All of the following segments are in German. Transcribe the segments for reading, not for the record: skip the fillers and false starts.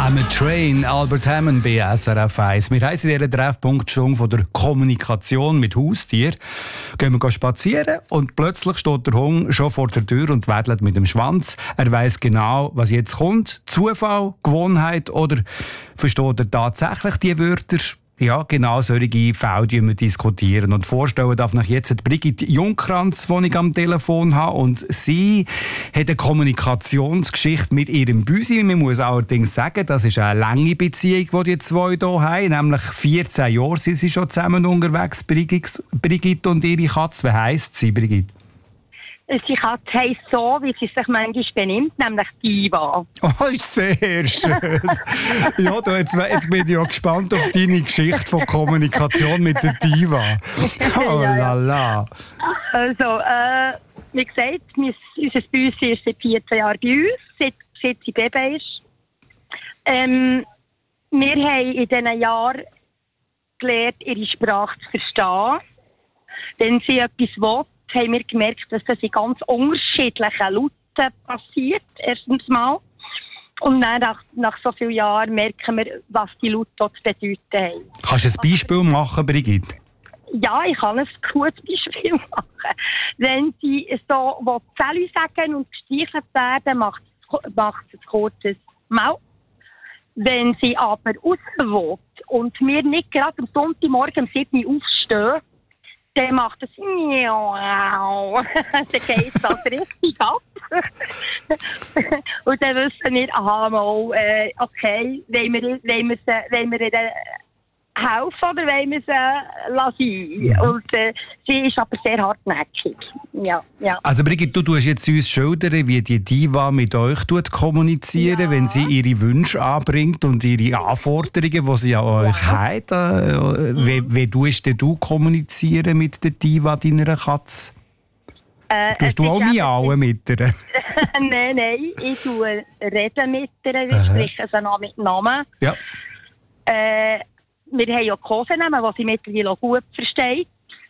I'm a Train, Albert Hammond bei SRF 1. Wir heissen in dieser Treffpunktstunde von der Kommunikation mit Haustier. Gehen wir spazieren und plötzlich steht der Hund schon vor der Tür und wedelt mit dem Schwanz. Er weiss genau, was jetzt kommt. Zufall, Gewohnheit oder versteht er tatsächlich die Wörter? Ja, genau solche Fälle wir diskutieren. Und vorstellen darf ich jetzt Brigitte Jungkranz, die ich am Telefon habe. Und sie hat eine Kommunikationsgeschichte mit ihrem Büsi. Man muss allerdings sagen, das ist eine lange Beziehung, die die zwei hier haben. Nämlich 14 Jahre sind sie schon zusammen unterwegs, Brigitte und ihre Katze. Wie heisst sie, Brigitte? Sie Katze heisst so, wie sie sich manchmal benimmt, nämlich Diva. Oh, ist sehr schön. Ja, jetzt bin ich auch gespannt auf deine Geschichte von Kommunikation mit der Diva. Oh la la. Also, wie gesagt, unser Büsi ist seit 14 Jahren bei uns, seit sie Baby ist. Wir haben in diesen Jahren gelernt, ihre Sprache zu verstehen. Wenn sie etwas will, haben wir gemerkt, dass das in ganz unterschiedlichen Lauten passiert, erstens mal. Und dann nach so vielen Jahren merken wir, was die Laute zu bedeuten haben. Kannst du ein Beispiel machen, Brigitte? Ja, ich kann ein gutes Beispiel machen. Wenn sie so Zähli sagen und gestreichelt werden, macht es ein kurzes Mau. Wenn sie aber raus will und wir nicht gerade am Sonntagmorgen um 7 Uhr aufstehen, dann macht es Miau. Dann geht das richtig ab. Und dann wissen wir, aha, mal, okay, wollen wir ihr helfen oder wollen wir sie lassen? Und sie ist aber sehr hartnäckig. Ja, ja. Also Brigitte, du tust jetzt uns schildern, wie die Diva mit euch kommunizieren, ja, wenn sie ihre Wünsche anbringt und ihre Anforderungen, die sie an euch hat. Wie tust du kommunizieren mit der Diva, deiner Katze? Tust du auch miauen mit ihr? Nein, ich rede mit ihr, ich spreche sie noch mit Namen. Ja. Wir haben ja Kosenamen, die sie mittlerweile auch gut versteht.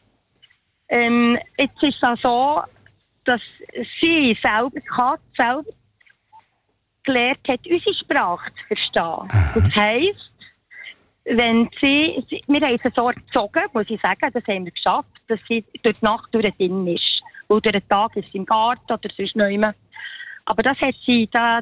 Jetzt ist es so, dass sie selber, die Katze selber, gelernt hat, unsere Sprache zu verstehen. Das heisst, wenn wir haben sie so erzogen, muss ich sagen, das haben wir geschafft, dass sie durch die Nacht durch drin ist. Oder durch den Tag ist sie im Garten oder sonst nicht. Aber das hat sie, das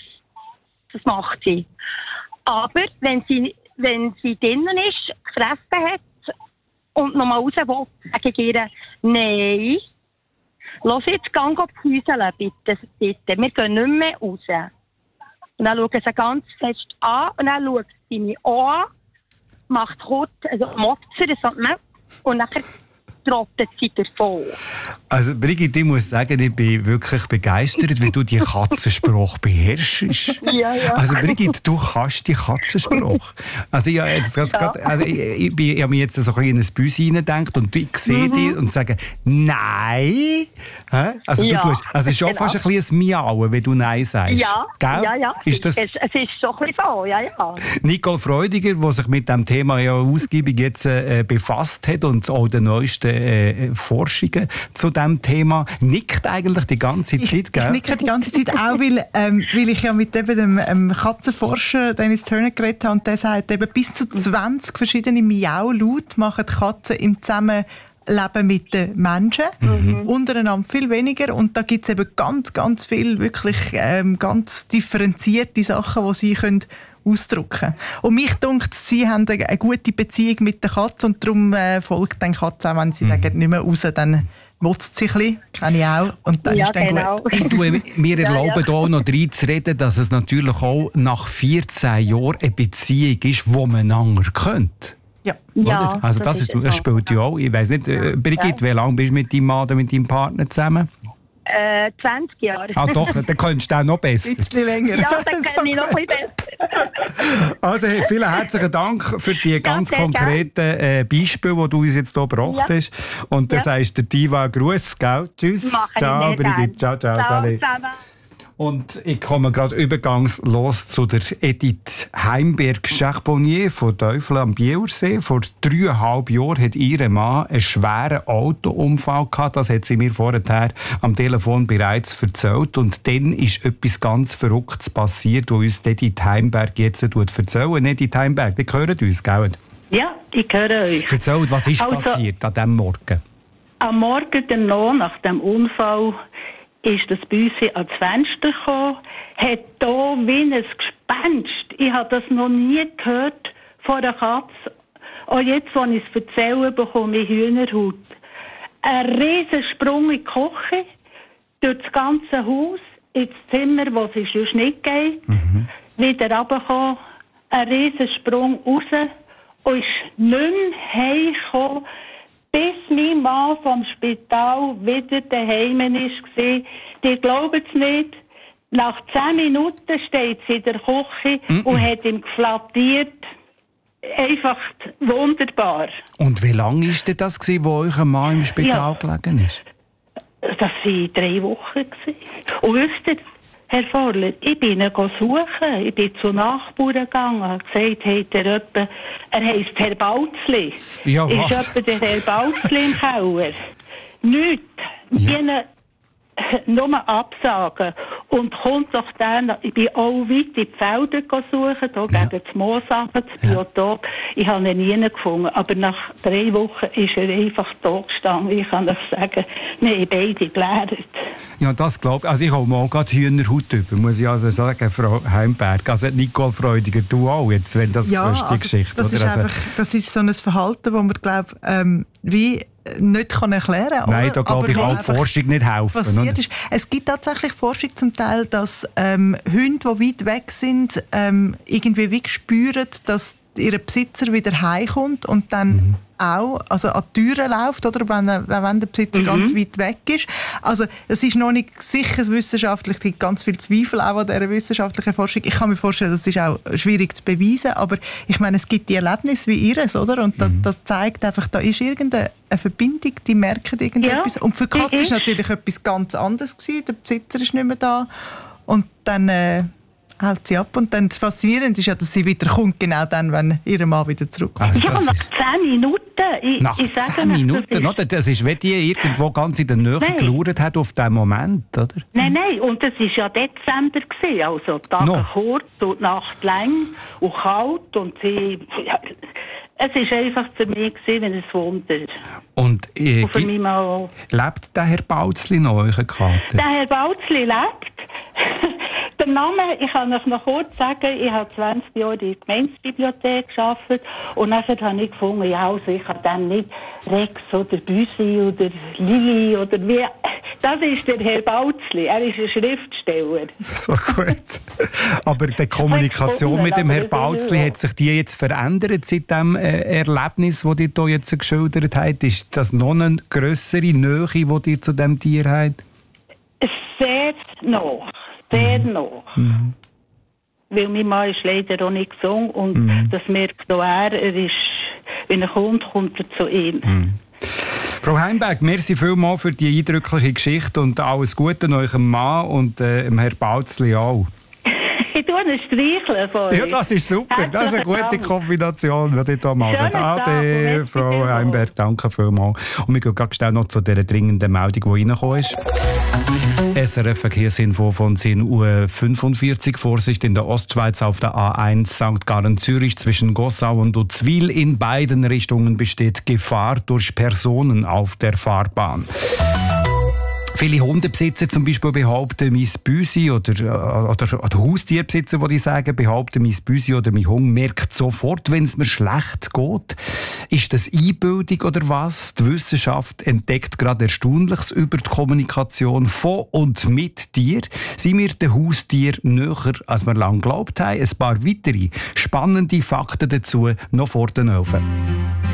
macht sie. Aber wenn sie drinnen ist, gefressen hat und nochmal raus will, sage ich ihr, nein, lass jetzt, geh püseln, bitte. Wir gehen nicht mehr raus. Und dann schauen sie ganz fest an und dann schaut sie mich an, macht kurz, also Motzer, und dann trottet sie davon. Also Brigitte, ich muss sagen, ich bin wirklich begeistert, wie du die Katzensprache beherrschst. Ja. Also Brigitte, du kannst die Katzensprache. Also ich habe mir jetzt so ein bisschen in ein Büsi hineingedacht und ich sehe dich und sage, nein. Also ja, du tust, also es ist auch fast ein bisschen ein Miauen, wenn du Nein sagst. Ja, gell? Ja. Ist das... Es ist so ein bisschen so, ja. Nicole Freudiger, die sich mit dem Thema ja ausgiebig jetzt befasst hat und auch den neuesten Forschungen zu diesem Thema, nickt eigentlich die ganze Zeit, gell? Ich nicke die ganze Zeit auch, weil ich ja mit eben dem Katzenforscher Dennis Turner geredet habe und der sagt, eben bis zu 20 verschiedene Miau-Laute machen die Katzen im Zusammenleben mit den Menschen. Untereinander viel weniger. Und da gibt es eben ganz, ganz viel wirklich ganz differenzierte Sachen, die sie können ausdrücken. Und mich dunkt, sie haben eine gute Beziehung mit der Katze und darum folgt den Katze auch, wenn sie sagen, nicht mehr raus, dann motzt sie ein bisschen, kenne ich auch, und dann ist dann genau. gut. Wir erlauben hier auch noch reinzureden, dass es natürlich auch nach 14 Jahren eine Beziehung ist, wo man einander kennt. Ja. Oder? Also das spielt ja auch. Ich weiss nicht, Brigitte, wie lange bist du mit deinem Mann oder mit deinem Partner zusammen? 20 Jahre. Ah doch, dann könntest du auch noch besser. Ein bisschen länger. Ja, dann kann ich noch ein bisschen besser. Also vielen herzlichen Dank für die ganz konkreten Beispiele, die du uns jetzt hier gebracht hast. Und das heisst der Diva Gruß, gell? Tschüss. Mach ich ciao, sehr Brigitte. gern. Ciao, Ciao Sally. zusammen. Und ich komme gerade übergangslos zu der Edith Heimberg-Charbonnier von Teufel am Bielersee. Vor 3,5 Jahren hat ihr Mann einen schweren Autounfall gehabt. Das hat sie mir vorher am Telefon bereits erzählt. Und dann ist etwas ganz Verrücktes passiert, was uns Edith Heimberg jetzt erzählen. Edith Heimberg, die hören uns, gell? Ja, ich höre euch. Erzählt, was ist passiert an diesem Morgen? Am Morgen danach, nach dem Unfall, ist das Büsi ans Fenster gekommen, hat da wie ein Gespenst. Ich habe das noch nie gehört von einer Katze. Auch jetzt, als ich es erzähle, bekomme ich Hühnerhaut. Ein riesen Sprung in die Küche, durch das ganze Haus, ins Zimmer, wo sie sonst nicht geht, wieder runtergekommen, ein riesen Sprung raus und ist nicht mehr heimgekommen, bis mein Mann vom Spital wieder daheim war. Die glauben es nicht. Nach 10 Minuten steht sie in der Küche und hat ihm geflattiert. Einfach wunderbar. Und wie lange war das, wo euer Mann im Spital gelegen ist? Das waren 3 Wochen. Und wisst ihr, Herr Vorler, ich bin ihn suchen. Ich bin zu Nachbarn gegangen und gesagt, er heisst Herr Bautzli. Ja, was? Ist etwa der Herr Bautzli im Keller? Nichts. Ja. Nur absagen. Und kommt doch dann, ich bin auch weit in die Felder suchen, hier gegen das Moosach, das Biotop. Ich habe ihn nie gefunden. Aber nach 3 Wochen ist er einfach tot gestanden. Ich kann euch sagen, wir haben beide gelernt. Ja, das glaube ich. Also ich habe mal gerade Hühnerhaut über, muss ich also sagen, Frau Heimberg. Also Nicole Freudiger, du auch jetzt, wenn das die Geschichte. Das ist also, einfach, das ist so ein Verhalten, das man, glaube wie nicht erklären kann. Nein, da glaube ich auch die Forschung nicht helfen. Passiert ist. Es gibt tatsächlich Forschung zum Teil, dass Hunde, die weit weg sind, irgendwie wie spüren, dass ihr Besitzer wieder heimkommt und dann auch an die Türen läuft, oder wenn der Besitzer ganz weit weg ist. Also es ist noch nicht sicher wissenschaftlich, es gibt ganz viel Zweifel auch an dieser wissenschaftlichen Forschung. Ich kann mir vorstellen, das ist auch schwierig zu beweisen, aber ich meine, es gibt die Erlebnisse wie ihres, oder? Und das zeigt einfach, da ist irgendeine Verbindung, die merken irgendetwas. Ja, und für die Katze ist natürlich etwas ganz anderes gewesen. Der Besitzer ist nicht mehr da und dann hält sie ab. Und dann das Faszinierende ist ja, dass sie wieder kommt, genau dann, wenn ihr Mann wieder zurückkommt. Also nach 10 Minuten. Nach 10 Minuten? Das ist, wenn die irgendwo ganz in der Nähe geschaut hat auf diesen Moment, oder? Nein, und es war ja Dezember gewesen, also die Tage kurz und die Nacht lang und kalt und sie... Ja, es war einfach für mich ein Wunder. Und für mich mal lebt der Herr Bautzli noch, euer Kater? Der Herr Bautzli lebt. Der Name, ich kann euch noch kurz sagen, ich habe 20 Jahre in der Gemeindebibliothek gearbeitet und nachher habe ich gefunden, ja, also ich habe dann nicht Rex oder Büsi oder Lili oder wie... Das ist der Herr Bautzli, er ist ein Schriftsteller. So gut. Aber die Kommunikation mit dem Herrn Bautzli, hat sich die jetzt verändert seit dem Erlebnis, das ihr hier jetzt geschildert habt? Ist das noch eine grössere Nähe, die ihr zu diesem Tier habt? Sehr noch. Sehr noch. Weil mein Mann ist leider auch nicht gesund und das merkt auch er ist, wenn er kommt er zu ihm. Frau Heimberg, merci vielmals für die eindrückliche Geschichte und alles Gute an eurem Mann und dem Herrn Bautzli auch. Ich tue einen Streicheln von euch. Ja, das ist super. Das ist eine gute Kombination, würde ich hier machen. Ade, Frau Heimberg, danke vielmals. Und wir gehen ganz schnell noch zu dieser dringenden Meldung, die reingekommen ist. SRF Verkehrsinfo von 10:45 Uhr. Vorsicht in der Ostschweiz auf der A1 St. Gallen-Zürich zwischen Gossau und Uzwil. In beiden Richtungen besteht Gefahr durch Personen auf der Fahrbahn. Viele Hundebesitzer zum Beispiel behaupten, mein Büsi oder Haustierbesitzer, die sagen, behaupten, mein Büsi oder mein Hund merkt sofort, wenn es mir schlecht geht. Ist das Einbildung oder was? Die Wissenschaft entdeckt gerade Erstaunliches über die Kommunikation von und mit dir. Sind wir den Haustier näher, als wir lange geglaubt haben? Ein paar weitere spannende Fakten dazu noch vor den Öfen.